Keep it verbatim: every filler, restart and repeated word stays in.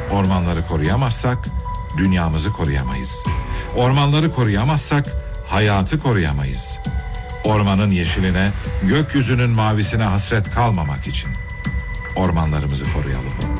Ormanları koruyamazsak dünyamızı koruyamayız. Ormanları koruyamazsak hayatı koruyamayız. Ormanın yeşiline, gökyüzünün mavisine hasret kalmamak için ormanlarımızı koruyalım.